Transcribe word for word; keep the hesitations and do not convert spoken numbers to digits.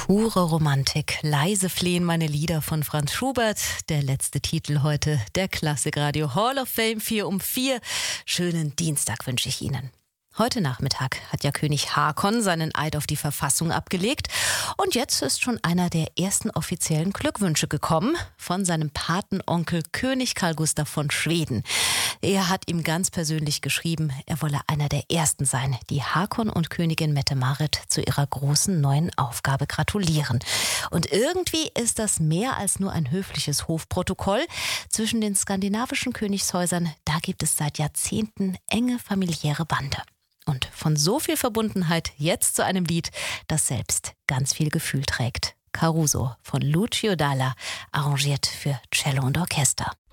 Pure Romantik, leise flehen meine Lieder von Franz Schubert. Der letzte Titel heute, der Klassikradio Hall of Fame vier um vier. Schönen Dienstag wünsche ich Ihnen. Heute Nachmittag hat ja König Haakon seinen Eid auf die Verfassung abgelegt. Und jetzt ist schon einer der ersten offiziellen Glückwünsche gekommen von seinem Patenonkel König Carl Gustaf von Schweden. Er hat ihm ganz persönlich geschrieben, er wolle einer der Ersten sein, die Haakon und Königin Mette-Marit zu ihrer großen neuen Aufgabe gratulieren. Und irgendwie ist das mehr als nur ein höfliches Hofprotokoll. Zwischen den skandinavischen Königshäusern, da gibt es seit Jahrzehnten enge familiäre Bande. Und von so viel Verbundenheit jetzt zu einem Lied, das selbst ganz viel Gefühl trägt. Caruso von Lucio Dalla, arrangiert für Cello und Orchester.